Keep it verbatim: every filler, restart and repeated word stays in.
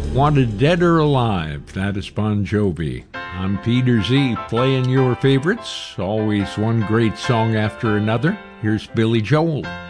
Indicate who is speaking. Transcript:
Speaker 1: Wanted Dead or Alive, that is Bon Jovi. I'm Peter Z, playing your favorites, always one great song after another. Here's Billy Joel.